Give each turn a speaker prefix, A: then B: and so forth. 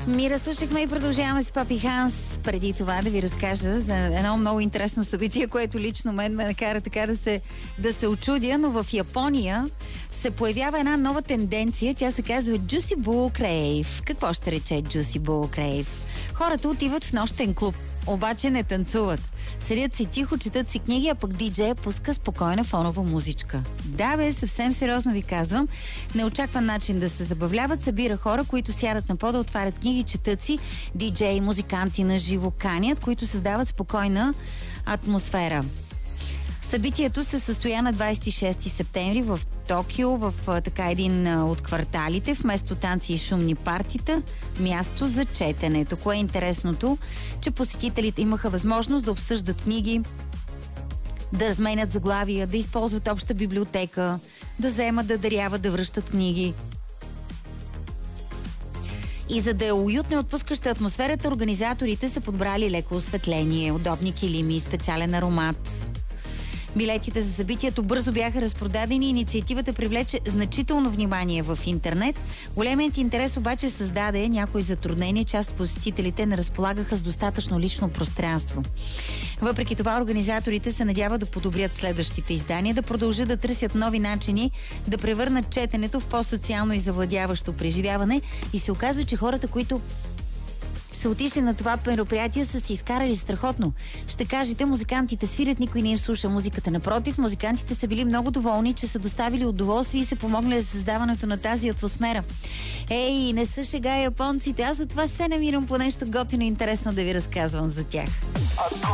A: Мира, слушахме и продължаваме с Папи Ханс. Преди това да ви разкажа за едно много интересно събитие, което лично мен ме накара така да се очудя, но в Япония се появява една нова тенденция. Тя се казва Juicy Bull Crave. Какво ще рече Juicy Bull Crave? Хората отиват в нощен клуб, обаче не танцуват. Седят си тихо, четат си книги, а пък диджея пуска спокойна фонова музичка. Да бе, съвсем сериозно ви казвам. Неочакван начин да се забавляват. Събира хора, които сядат на пода, отварят книги, четат си. Диджеи, музиканти на живо канят, които създават спокойна атмосфера. Събитието се състоя на 26 септември в Токио, в така един от кварталите. Вместо танци и шумни партита, място за четенето. Кое е интересното? Че посетителите имаха възможност да обсъждат книги, да разменят заглавия, да използват обща библиотека, да вземат, да даряват, да връщат книги. И за да е уютно и отпускаща атмосферата, организаторите са подбрали леко осветление, удобни килими, специален аромат. Билетите за събитието бързо бяха разпродадени и инициативата привлече значително внимание в интернет. Големият интерес обаче създаде някои затруднения. Част от посетителите не разполагаха с достатъчно лично пространство. Въпреки това, организаторите се надяват да подобрят следващите издания, да продължат да търсят нови начини, да превърнат четенето в по-социално и завладяващо преживяване. И се оказва, че хората, които са отишли на това мероприятие, са си изкарали страхотно. Ще кажете, музикантите свирят, никой не им слуша музиката. Напротив, музикантите са били много доволни, че са доставили удоволствие и са помогнали за създаването на тази атмосфера. Ей, не са шега японците. Аз от това се намирам по нещо готино и интересно да ви разказвам за тях.